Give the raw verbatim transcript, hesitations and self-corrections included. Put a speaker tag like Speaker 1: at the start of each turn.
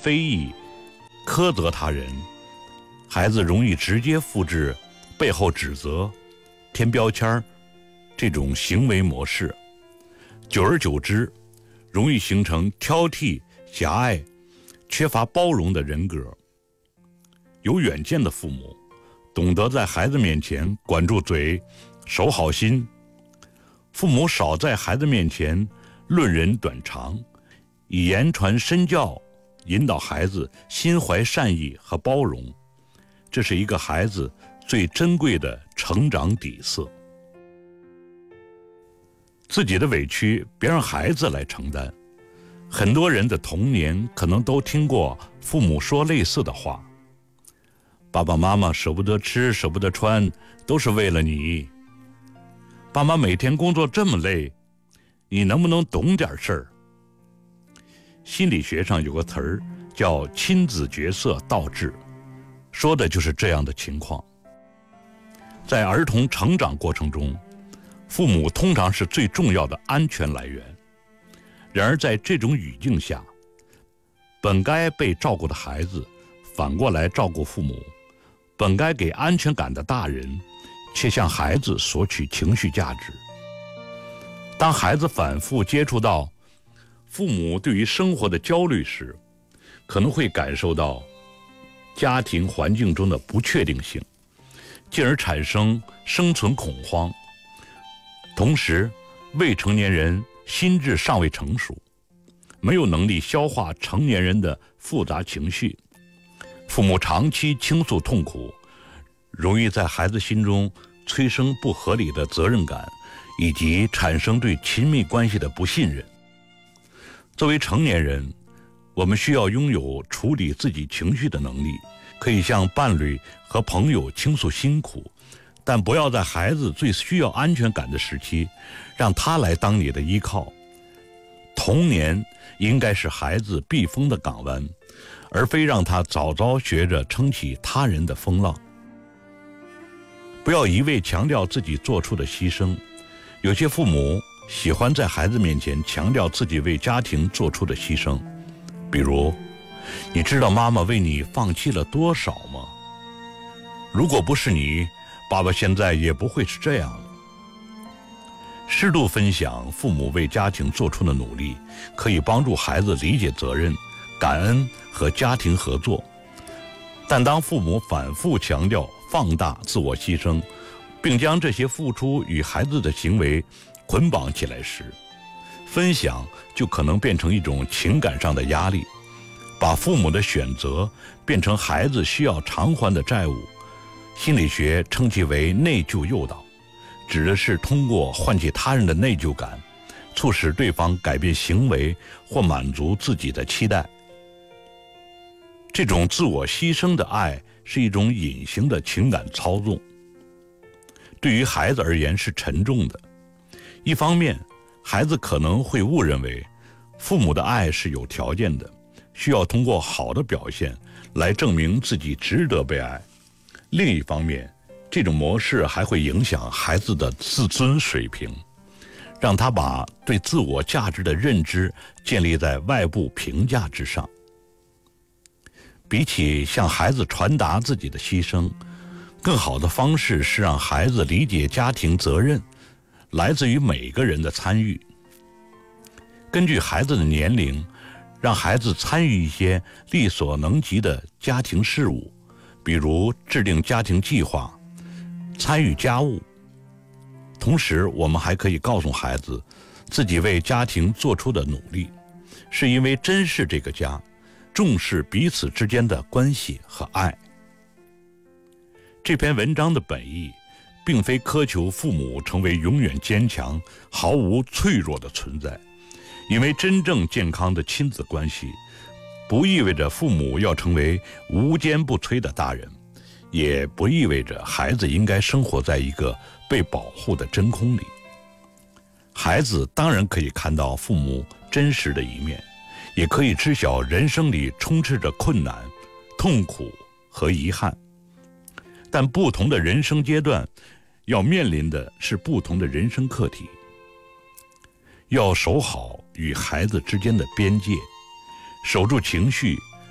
Speaker 1: 非议、苛责他人，孩子容易直接复制背后指责、添标签这种行为模式，久而久之，容易形成挑剔、狭隘、缺乏包容的人格。有远见的父母懂得在孩子面前管住嘴，守好心。父母少在孩子面前论人短长，以言传身教，引导孩子心怀善意和包容，这是一个孩子最珍贵的成长底色。自己的委屈别让孩子来承担。很多人的童年可能都听过父母说类似的话：爸爸妈妈舍不得吃，舍不得穿，都是为了你。爸妈每天工作这么累，你能不能懂点事儿？心理学上有个词儿叫亲子角色倒置，说的就是这样的情况。在儿童成长过程中，父母通常是最重要的安全来源。然而在这种语境下，本该被照顾的孩子反过来照顾父母，本该给安全感的大人却向孩子索取情绪价值。当孩子反复接触到父母对于生活的焦虑时，可能会感受到家庭环境中的不确定性，进而产生生存恐慌。同时，未成年人心智尚未成熟，没有能力消化成年人的复杂情绪，父母长期倾诉痛苦，容易在孩子心中催生不合理的责任感，以及产生对亲密关系的不信任。作为成年人，我们需要拥有处理自己情绪的能力，可以向伴侣和朋友倾诉辛苦，但不要在孩子最需要安全感的时期，让他来当你的依靠。童年应该是孩子避风的港湾，而非让他早早学着撑起他人的风浪。不要一味强调自己做出的牺牲，有些父母喜欢在孩子面前强调自己为家庭做出的牺牲，比如，你知道妈妈为你放弃了多少吗？如果不是你，爸爸现在也不会是这样了。适度分享父母为家庭做出的努力，可以帮助孩子理解责任、感恩和家庭合作。但当父母反复强调放大自我牺牲，并将这些付出与孩子的行为捆绑起来时，分享就可能变成一种情感上的压力，把父母的选择变成孩子需要偿还的债务。心理学称其为内疚诱导，指的是通过唤起他人的内疚感，促使对方改变行为或满足自己的期待。这种自我牺牲的爱是一种隐形的情感操纵，对于孩子而言是沉重的。一方面，孩子可能会误认为父母的爱是有条件的，需要通过好的表现来证明自己值得被爱。另一方面，这种模式还会影响孩子的自尊水平，让他把对自我价值的认知建立在外部评价之上。比起向孩子传达自己的牺牲，更好的方式是让孩子理解家庭责任来自于每个人的参与。根据孩子的年龄，让孩子参与一些力所能及的家庭事务，比如制定家庭计划，参与家务。同时，我们还可以告诉孩子，自己为家庭做出的努力，是因为珍视这个家，重视彼此之间的关系和爱。这篇文章的本意，并非苛求父母成为永远坚强、毫无脆弱的存在，因为真正健康的亲子关系，不意味着父母要成为无坚不摧的大人，也不意味着孩子应该生活在一个被保护的真空里。孩子当然可以看到父母真实的一面，也可以知晓人生里充斥着困难、痛苦和遗憾。但不同的人生阶段要面临的是不同的人生课题，要守好与孩子之间的边界，守住情绪，